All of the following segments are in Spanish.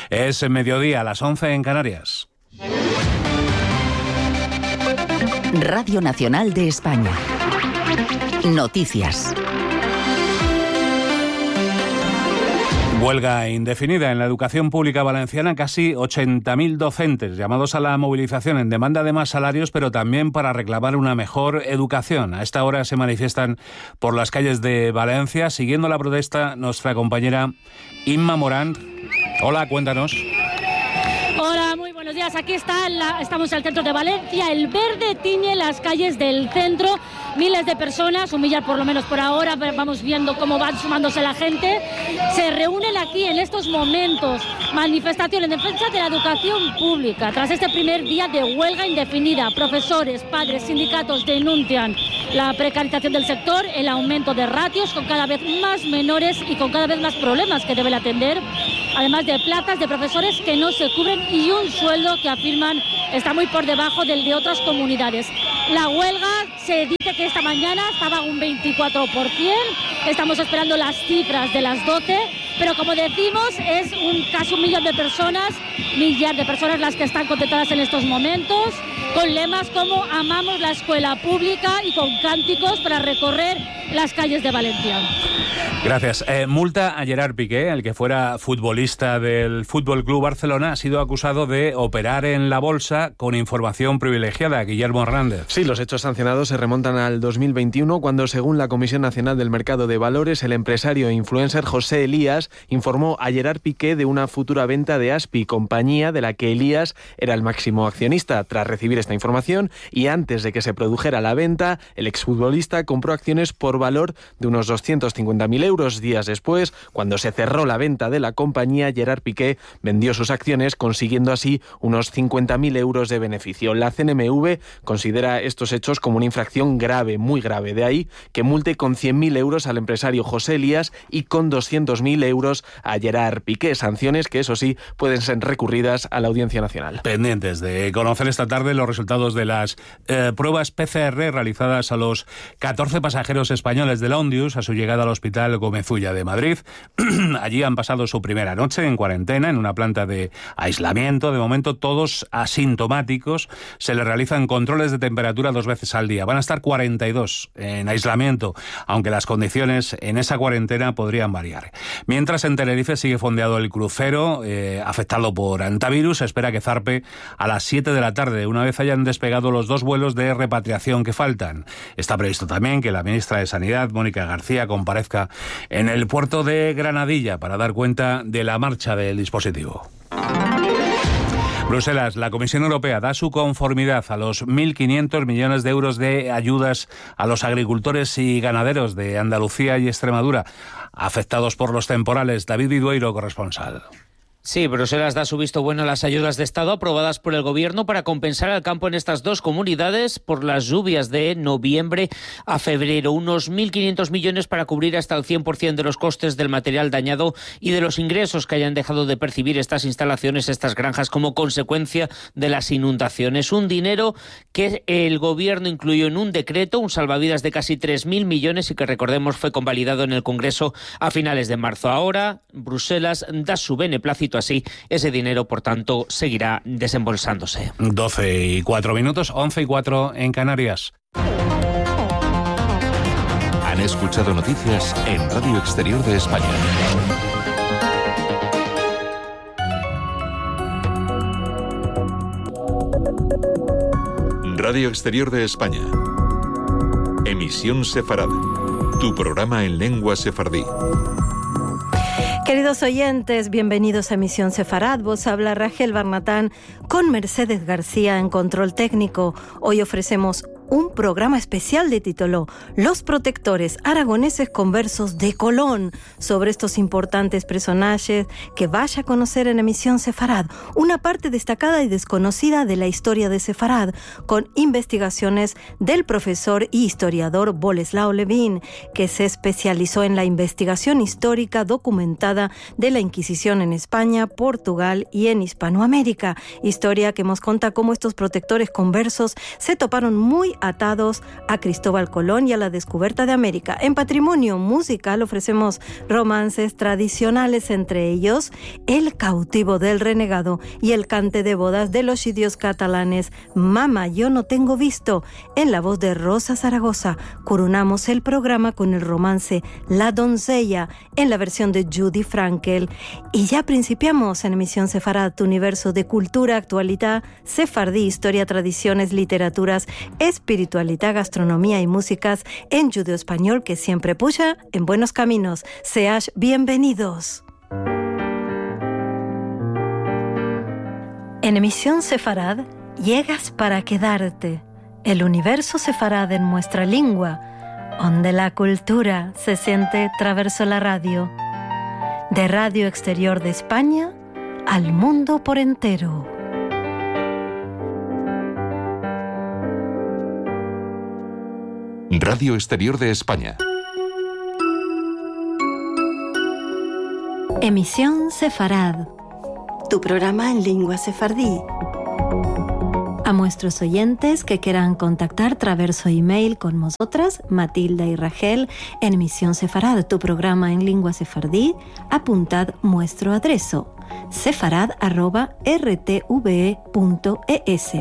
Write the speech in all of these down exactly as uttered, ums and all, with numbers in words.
Es mediodía, a las once en Canarias. Radio Nacional de España. Noticias. Huelga indefinida en la educación pública valenciana. Casi ochenta mil docentes llamados a la movilización en demanda de más salarios, pero también para reclamar una mejor educación. A esta hora se manifiestan por las calles de Valencia. Siguiendo la protesta, nuestra compañera Inma Morán. Hola, cuéntanos. Hola, muy buenos días. Aquí está, la, estamos en el centro de Valencia. El verde tiñe las calles del centro. Miles de personas, humillar por lo menos por ahora, vamos viendo cómo van sumándose la gente. Se reúnen aquí en estos momentos. Manifestación en defensa de la educación pública. Tras este primer día de huelga indefinida, profesores, padres, sindicatos denuncian la precarización del sector, el aumento de ratios con cada vez más menores y con cada vez más problemas que deben atender, además de plazas de profesores que no se cubren y un sueldo que afirman está muy por debajo del de otras comunidades. La huelga se dice que esta mañana estaba un veinticuatro por ciento, estamos esperando las cifras de las doce, pero como decimos es un casi un millón de personas, millar de personas las que están contentadas en estos momentos, con lemas como amamos la escuela pública y con cánticos para recorrer las calles de Valencia. Gracias. Eh, multa a Gerard Piqué, el que fuera futbolista del Fútbol Club Barcelona, ha sido acusado de operar en la bolsa con información privilegiada. Guillermo Hernández. Sí, los hechos sancionados se remontan al dos mil veintiuno, cuando, según la Comisión Nacional del Mercado de Valores, el empresario e influencer José Elías informó a Gerard Piqué de una futura venta de Aspi, compañía de la que Elías era el máximo accionista. Tras recibir esta información y antes de que se produjera la venta, el exfutbolista compró acciones por valor de unos doscientos cincuenta mil euros. Días después, cuando se cerró la venta de la compañía, Gerard Piqué vendió sus acciones, consiguiendo así unos cincuenta mil euros de beneficio. La C N M V considera estos hechos como una infracción grave, muy grave. De ahí que multe con cien mil euros al empresario José Elías y con doscientos mil euros a Gerard Piqué. Sanciones que, eso sí, pueden ser recurridas a la Audiencia Nacional. Pendientes de conocer esta tarde los resultados de las eh, pruebas P C R realizadas a los catorce pasajeros españoles de la Ondius a su llegada al hospital Gomezulla de Madrid. Allí han pasado su primera noche en cuarentena, en una planta de aislamiento. De momento todos asintomáticos. Se les realizan controles de temperatura dos veces al día. Van a estar cuarenta y dos en aislamiento, aunque las condiciones en esa cuarentena podrían variar. Mientras, en Tenerife sigue fondeado el crucero eh, afectado por antivirus. Se espera que zarpe a las siete de la tarde, una vez hayan despegado los dos vuelos de repatriación que faltan. Está previsto también que la ministra de Sanidad, Mónica García, comparezca en el puerto de Granadilla para dar cuenta de la marcha del dispositivo. Bruselas, la Comisión Europea da su conformidad a los mil quinientos millones de euros de ayudas a los agricultores y ganaderos de Andalucía y Extremadura afectados por los temporales. David Vidueiro, corresponsal. Sí, Bruselas da su visto bueno a las ayudas de Estado aprobadas por el Gobierno para compensar al campo en estas dos comunidades por las lluvias de noviembre a febrero. Unos mil quinientos millones para cubrir hasta el cien por ciento de los costes del material dañado y de los ingresos que hayan dejado de percibir estas instalaciones, estas granjas, como consecuencia de las inundaciones. Un dinero que el Gobierno incluyó en un decreto, un salvavidas de casi tres mil millones y que, recordemos, fue convalidado en el Congreso a finales de marzo. Ahora, Bruselas da su beneplácito. Así, ese dinero, por tanto, seguirá desembolsándose. doce y cuatro minutos, once y cuatro en Canarias. Han escuchado noticias en Radio Exterior de España. Radio Exterior de España. Emisión Sefarad. Tu programa en lengua sefardí. Queridos oyentes, bienvenidos a Emisión Sefarad. Vos habla Rachel Barnatán con Mercedes García en control técnico. Hoy ofrecemos un programa especial de título Los protectores aragoneses conversos de Colón, sobre estos importantes personajes que vaya a conocer en Emisión Sefarad, una parte destacada y desconocida de la historia de Sefarad, con investigaciones del profesor y historiador Boleslao Levín, que se especializó en la investigación histórica documentada de la Inquisición en España, Portugal y en Hispanoamérica, historia que nos cuenta cómo estos protectores conversos se toparon muy atados a Cristóbal Colón y a la descubierta de América. En patrimonio musical ofrecemos romances tradicionales, entre ellos El cautivo del renegado y El cante de bodas de los indios catalanes Mama, yo no tengo visto, en la voz de Rosa Zaragoza. Coronamos el programa con el romance La doncella, en la versión de Judy Frankel. Y ya principiamos en emisión Sefarad, tu universo de cultura, actualidad, sefardí, historia, tradiciones, literaturas, espiritualidad, gastronomía y músicas en judeo-español que siempre puya en buenos caminos. Seas bienvenidos. En emisión Sefarad, llegas para quedarte. El universo sefarad en nuestra lengua, donde la cultura se siente traverso la radio. De Radio Exterior de España al mundo por entero. Radio Exterior de España. Emisión Sefarad, tu programa en lengua sefardí. A nuestros oyentes que quieran contactar traverso email con nosotras, Matilda y Rachel, en Emisión Sefarad, tu programa en lengua sefardí, apuntad nuestro adreso, sefarad arroba r t v e punto e s.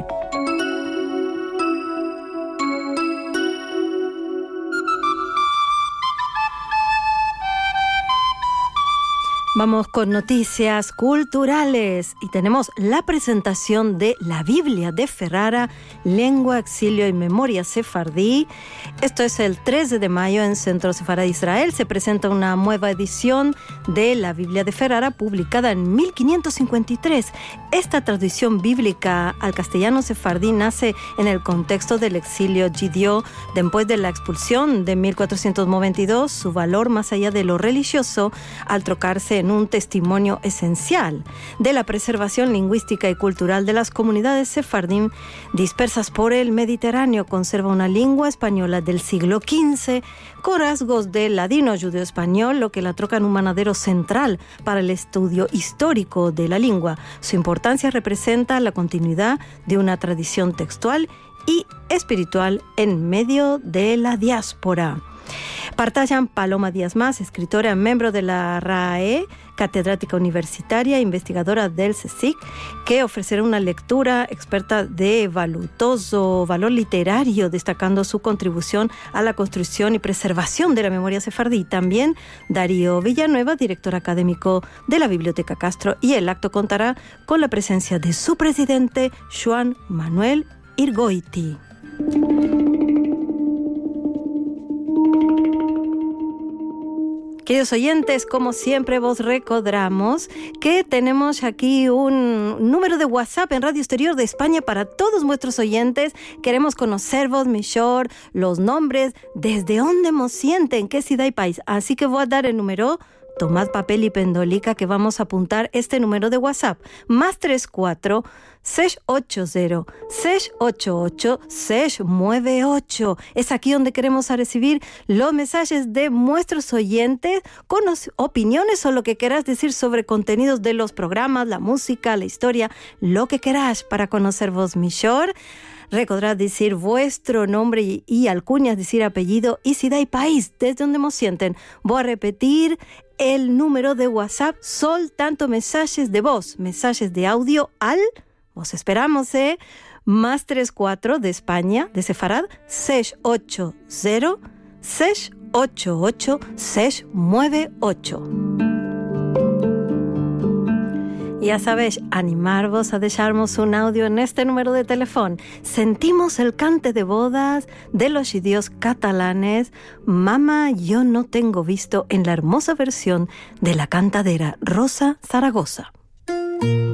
Vamos con noticias culturales y tenemos la presentación de la Biblia de Ferrara, Lengua, Exilio y Memoria Sefardí. Esto es el trece de mayo en Centro Sefarad de Israel. Se presenta una nueva edición de la Biblia de Ferrara publicada en mil quinientos cincuenta y tres. Esta traducción bíblica al castellano sefardí nace en el contexto del exilio judío después de la expulsión de mil cuatrocientos noventa y dos. Su valor más allá de lo religioso al trocarse en un testimonio esencial de la preservación lingüística y cultural de las comunidades sefardín dispersas por el Mediterráneo. Conserva una lengua española del siglo quince con rasgos del ladino judeo-español, lo que la troca en un manadero central para el estudio histórico de la lengua. Su importancia representa la continuidad de una tradición textual y espiritual en medio de la diáspora. Partallan Paloma Díaz Mas, escritora, miembro de la R A E, catedrática universitaria, investigadora del CSIC, que ofrecerá una lectura experta de valuoso valor literario, destacando su contribución a la construcción y preservación de la memoria sefardí. También Darío Villanueva, director académico de la Biblioteca Castro, y el acto contará con la presencia de su presidente, Joan Manuel Irgoiti. Queridos oyentes, como siempre vos recordamos que tenemos aquí un número de WhatsApp en Radio Exterior de España para todos nuestros oyentes. Queremos conocer vos mejor, los nombres, desde dónde nos sienten, qué ciudad y país. Así que voy a dar el número. Tomad papel y pendolica que vamos a apuntar este número de WhatsApp. Más tres cuatro, seis ocho cero, seis ocho ocho, seis nueve ocho. Es aquí donde queremos recibir los mensajes de nuestros oyentes con opiniones o lo que quieras decir sobre contenidos de los programas, la música, la historia, lo que quieras para conocer vos mejor. Recordad decir vuestro nombre y, y alcuñas, decir apellido y ciudad y país, desde donde nos sienten. Voy a repetir el número de WhatsApp, sol tanto mensajes de voz, mensajes de audio al, vos esperamos, ¿eh? Más tres cuatro de España, de Sefarad, seis ocho cero, seis ocho ocho, seis nueve ocho. Ya sabéis, animarvos a dejarnos un audio en este número de teléfono. Sentimos el cante de bodas de los indios catalanes Mama, yo no tengo visto, en la hermosa versión de la cantadera Rosa Zaragoza.